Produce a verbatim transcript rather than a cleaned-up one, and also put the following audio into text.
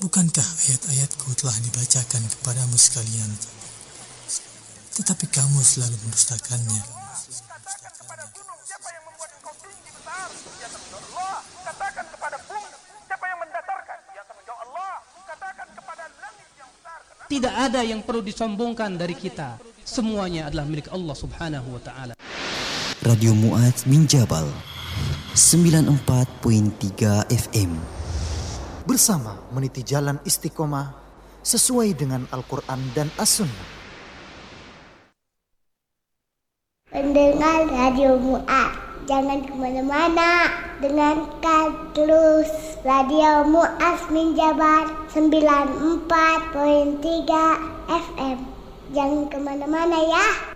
Bukankah ayat-ayatku telah dibacakan kepadamu sekalian, tetapi kamu selalu mendustakannya? Katakan kepada gunung, siapa yang membuat engkau tinggi besar? Dia akan menjawab Allah. Katakan kepada bumi, siapa yang mendatarkan? Dia akan menjawab Allah. Katakan kepada langit yang besar. Kenapa? Tidak ada yang perlu disombongkan dari kita. Semuanya adalah milik Allah Subhanahu wa taala. Radio Mu'adz min Jabal sembilan puluh empat koma tiga F M. Bersama meniti jalan istiqomah sesuai dengan Al-Quran dan As-Sunnah. Pendengar Radio Mu'adz, jangan kemana-mana, dengarkan terus Radio Mu'adz min Jabal sembilan puluh empat koma tiga F M. Jangan kemana-mana ya.